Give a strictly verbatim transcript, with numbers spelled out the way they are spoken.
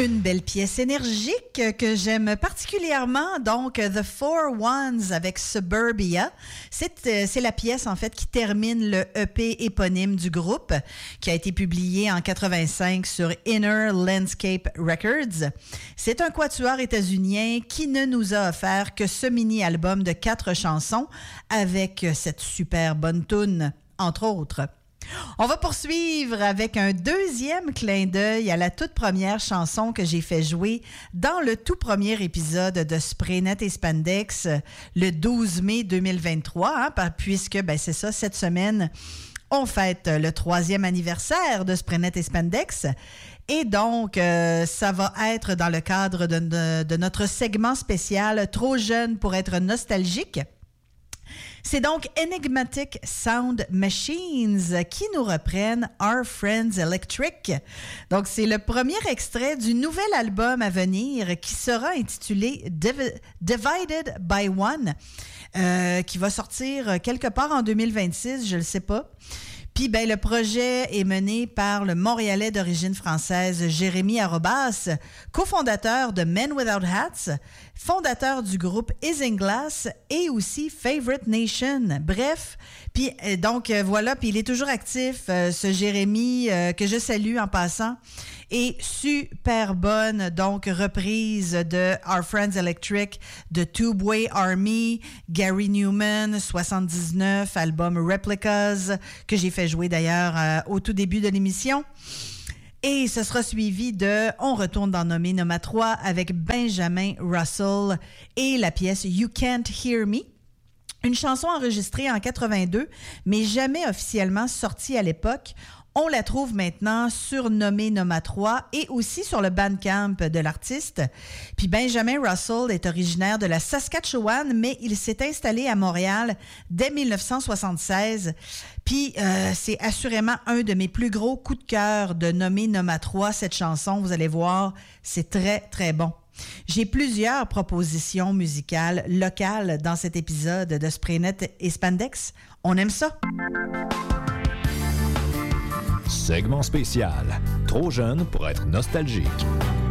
Une belle pièce énergique que j'aime particulièrement, donc The Four Ones avec Suburbia. C'est, euh, c'est la pièce en fait qui termine le E P éponyme du groupe qui a été publié en quatre-vingt-cinq sur Inner Landscape Records. C'est un quatuor états-unien qui ne nous a offert que ce mini-album de quatre chansons avec cette super bonne toune, entre autres. On va poursuivre avec un deuxième clin d'œil à la toute première chanson que j'ai fait jouer dans le tout premier épisode de Spraynet et Spandex le douze mai deux mille vingt-trois, hein, puisque ben, c'est ça, cette semaine, on fête le troisième anniversaire de Spraynet et Spandex. Et donc, euh, ça va être dans le cadre de, de, de notre segment spécial « Trop jeune pour être nostalgique ». C'est donc Enigmatic Sound Machines qui nous reprennent Our Friends Electric. Donc, c'est le premier extrait du nouvel album à venir qui sera intitulé Div- Divided by One, euh, qui va sortir quelque part en deux mille vingt-six, je ne le sais pas. Puis, ben, le projet est mené par le Montréalais d'origine française Jérémy Arobas, cofondateur de Men Without Hats, fondateur du groupe Isinglass et aussi Favorite Nation. Bref, puis euh, donc euh, voilà, puis il est toujours actif, euh, ce Jérémy euh, que je salue en passant. Et super bonne, donc, reprise de Our Friends Electric, de Tubeway Army, Gary Newman, soixante-dix-neuf, album Replicas, que j'ai fait jouer d'ailleurs euh, au tout début de l'émission. Et ce sera suivi de On retourne dans Nomé Noma trois avec Benjamin Russell et la pièce You Can't Hear Me. Une chanson enregistrée en quatre-vingt-deux, mais jamais officiellement sortie à l'époque. On la trouve maintenant sur Nomé Noma trois et aussi sur le Bandcamp de l'artiste. Puis Benjamin Russell est originaire de la Saskatchewan, mais il s'est installé à Montréal dès dix-neuf cent soixante-seize. Puis euh, c'est assurément un de mes plus gros coups de cœur de Nomé Noma trois, cette chanson. Vous allez voir, c'est très, très bon. J'ai plusieurs propositions musicales locales dans cet épisode de Spraynet et Spandex. On aime ça! Segment spécial. Trop jeune pour être nostalgique.